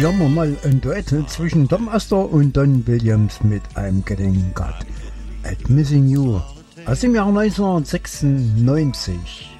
hören wir mal ein Duett zwischen Tom Astor und Don Williams mit I'm Getting Got at Missing You aus dem Jahr 1996.